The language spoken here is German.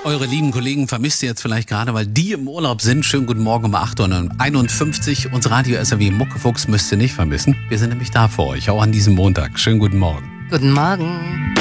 Eure lieben Kollegen vermisst ihr jetzt vielleicht gerade, weil die im Urlaub sind. Schönen guten Morgen um 8:51 Uhr. Unser Radio SRW Muckefuchs müsst ihr nicht vermissen. Wir sind nämlich da für euch, auch an diesem Montag. Schönen guten Morgen. Guten Morgen.